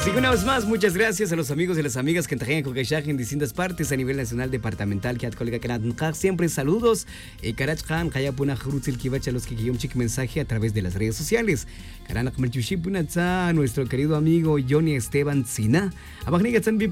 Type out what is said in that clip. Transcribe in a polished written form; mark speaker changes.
Speaker 1: Así que una vez más, muchas gracias a los amigos y las amigas que trajeron con en distintas partes a nivel nacional, departamental, que colega que siempre saludos. Karach Khan, Kaya Puna Jrutzil Kivacha, los que guió un chic mensaje a través de las redes sociales. Karanak Melchuship, nuestro querido amigo Johnny Esteban Sina.